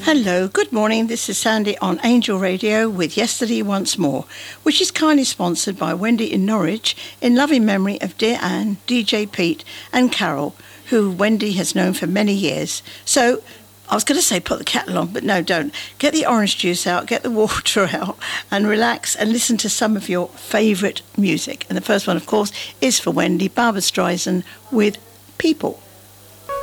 Hello, good morning. This is Sandy on Angel Radio with Yesterday Once More, which is kindly sponsored by Wendy in Norwich in loving memory of dear Anne, DJ Pete and Carol, who Wendy has known for many years. So I was going to say put the kettle on, but no, don't. Get the orange juice out, get the water out and relax and listen to some of your favourite music. And the first one, of course, is for Wendy, Barbra Streisand with People.